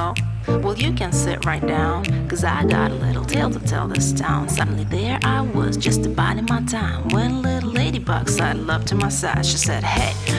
so. Well, you can sit right down, 'cause I got a little tale to tell this town. Suddenly there I was, just abiding my time, when a little ladybug sidled up to my side. She said, hey,